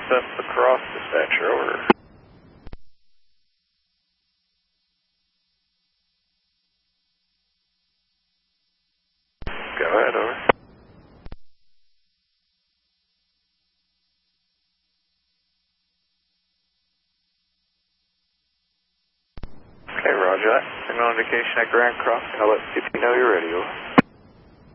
SF across dispatcher, over. Go ahead, over. Okay, roger that. Signal indication at Grand Crossing. I'll let CP know you're ready, over.